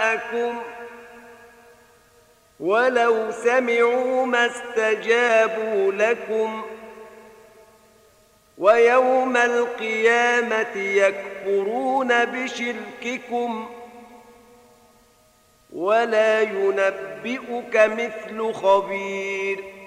ولو سمعوا ما استجابوا لكم ويوم القيامة يكفرون بشرككم ولا ينبئك مثل خبير.